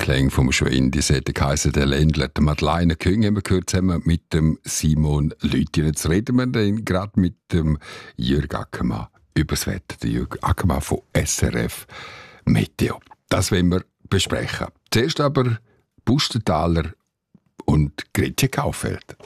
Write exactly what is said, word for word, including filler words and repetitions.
Klänge vom Schwein, die hätte geheißen, der Ländler, der Madeleine Küng, haben wir gehört, zusammen mit dem Simon Lüthi. Jetzt reden wir dann gerade mit dem Jürg Ackermann über das Wetter. Der Jürg Ackermann von S R F Meteo. Das wollen wir besprechen. Zuerst aber Bustenthaler und Gretchen Kaufeld.